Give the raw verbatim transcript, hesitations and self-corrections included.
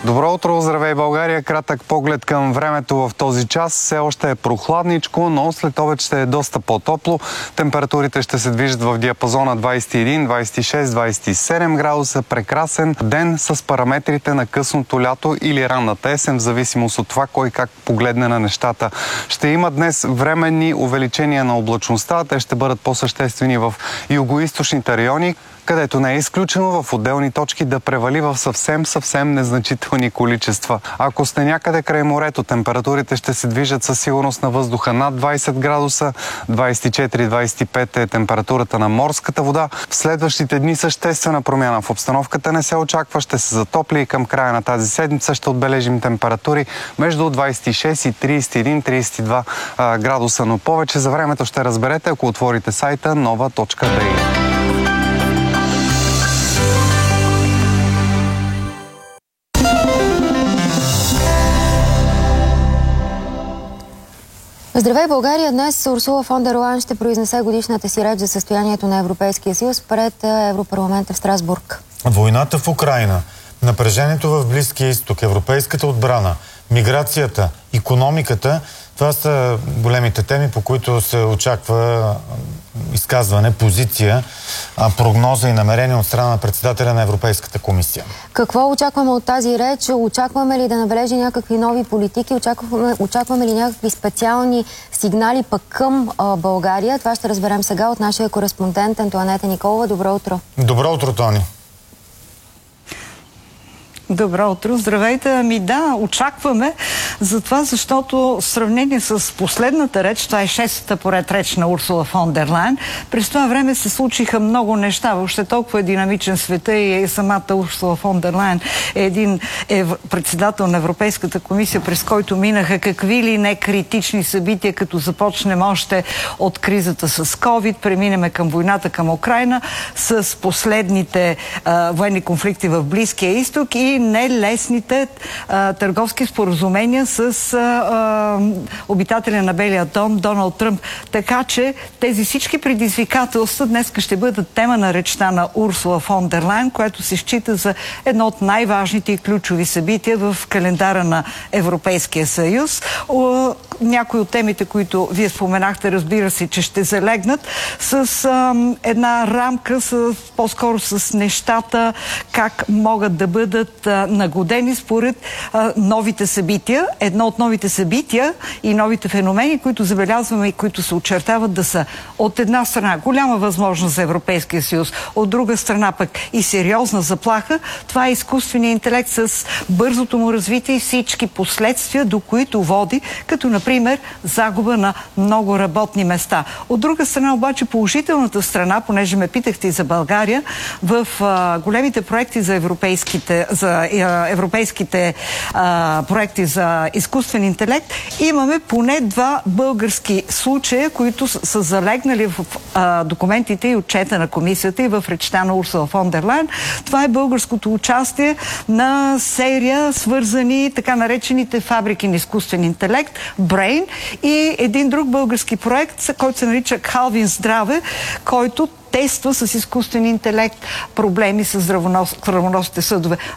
Добро утро, здравей България! Кратък поглед към времето в този час. Все още е прохладничко, но след обед ще е доста по-топло. Температурите ще се движат в диапазона двадесет и един, двадесет и шест, двадесет и седем градуса. Прекрасен ден с параметрите на късното лято или ранната есен, в зависимост от това кой как погледне на нещата. Ще има днес временни увеличения на облачността. Те ще бъдат по-съществени в югоизточните райони, където не е изключено в отделни точки да превали в съвсем, съвсем незначителни количества. Ако сте някъде край морето, температурите ще се движат със сигурност на въздуха над двадесет градуса, двадесет и четири - двадесет и пет е температурата на морската вода. В следващите дни съществена промяна в обстановката не се очаква, ще се затопли и към края на тази седмица ще отбележим температури между двадесет и шест и тридесет и един - тридесет и два градуса, но повече за времето ще разберете, ако отворите сайта нова точка би и. Здравей, България! Днес Урсула фон дер Лайен ще произнесе годишната си реч за състоянието на Европейския съюз пред Европарламента в Страсбург. Войната в Украйна, напрежението в Близкия изток, европейската отбрана, миграцията, икономиката – това са големите теми, по които се очаква изказване, позиция, прогноза и намерение от страна на председателя на Европейската комисия. Какво очакваме от тази реч? Очакваме ли да набележи някакви нови политики? Очакваме, очакваме ли някакви специални сигнали пък към а, България? Това ще разберем сега от нашия кореспондент Антоанета Николова. Добро утро! Добро утро, Тони! Добро утро, здравейте. Ами да, очакваме за това, защото в сравнение с последната реч, това е шестата поред реч на Урсула фон дер Лайен, през това време се случиха много неща. Въобще толкова е динамичен света и самата Урсула фон дер Лайен е един е председател на Европейската комисия, през който минаха какви ли не критични събития, като започнем още от кризата с ковид, преминеме към войната към Украйна, с последните а, военни конфликти в Близкия изток и нелесните а, търговски споразумения с а, а, обитателя на Белия дом Доналд Тръмп. Така че тези всички предизвикателства днес ще бъдат тема на речта на Урсула фон дер Лайен, което се счита за едно от най-важните и ключови събития в календара на Европейския съюз. О, някои от темите, които вие споменахте, разбира се, че ще залегнат с а, една рамка, с, по-скоро с нещата, как могат да бъдат а, нагодени според а, новите събития. Едно от новите събития и новите феномени, които забелязваме и които се очертават да са от една страна голяма възможност за Европейския съюз, от друга страна пък и сериозна заплаха, това е изкуственият интелект с бързото му развитие и всички последствия, до които води, като например загуба на много работни места. От друга страна обаче положителната страна, понеже ме питахте и за България, в а, големите проекти за европейските, за европейските а, проекти за изкуствен интелект, имаме поне два български случая, които са, са залегнали в а, документите и отчета на комисията и в речта на Урсула фон дер Лайен. Това е българското участие на серия, свързани така наречените фабрики на изкуствен интелект, Brain, и един друг български проект, който се нарича Калвин Здраве, който тества с изкуствен интелект проблеми с здравоносните съдове.